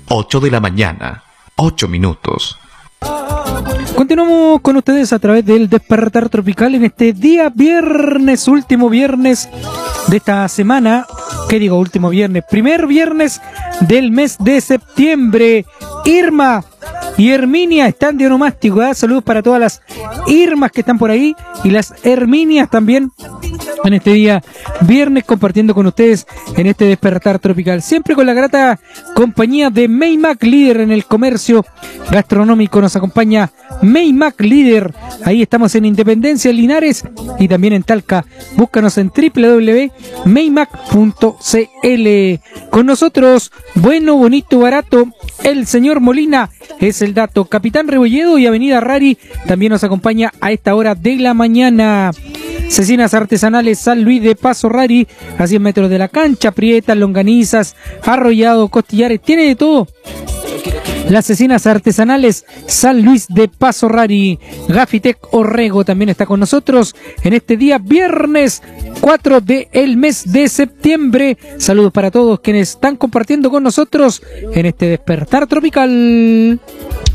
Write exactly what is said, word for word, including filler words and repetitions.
ocho de la mañana, ocho minutos. Continuamos con ustedes a través del Despertar Tropical en este día viernes, último viernes de esta semana. ¿Qué digo? Último viernes, primer viernes del mes de septiembre. Irma y Herminia están de onomástico, ¿eh? Saludos para todas las Irmas que están por ahí y las Herminias también en este día viernes, compartiendo con ustedes en este Despertar Tropical, siempre con la grata compañía de Maymac, líder en el comercio gastronómico. Nos acompaña Maymac, líder, ahí estamos en Independencia, en Linares y también en Talca. Búscanos en doble u doble u doble u punto maymac punto c l. Con nosotros, bueno, bonito, barato, el señor Molina es el dato. Capitán Rebolledo y Avenida Rari también nos acompaña a esta hora de la mañana. Cecinas artesanales San Luis de Paso Rari, a cien metros de la cancha, prietas, longanizas, arrollado, costillares, tiene de todo. Las cecinas artesanales San Luis de Paso Rari. Gafitec Orrego también está con nosotros en este día viernes cuatro del mes de septiembre. Saludos para todos quienes están compartiendo con nosotros en este Despertar Tropical.